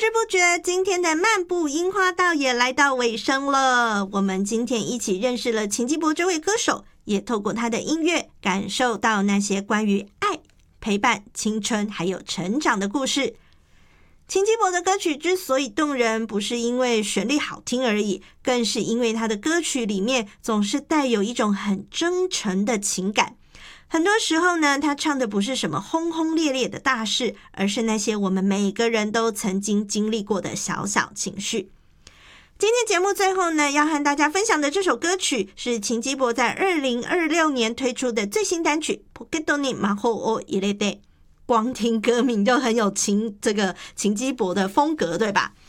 知不觉，今天的漫步樱花道也来到尾声了。我们今天一起认识了秦基博这位歌手，也透过他的音乐感受到那些关于爱、陪伴、青春还有成长的故事。秦基博的歌曲之所以动人，不是因为旋律好听而已，更是因为他的歌曲里面总是带有一种很真诚的情感。很多时候呢，他唱的不是什么轰轰烈烈的大事，而是那些我们每个人都曾经经历过的小小情绪。今天节目最后呢，要和大家分享的这首歌曲是秦基博在2026年推出的最新单曲《Pocketに魔法を入れて》。光听歌名就很有秦基博的风格，对吧？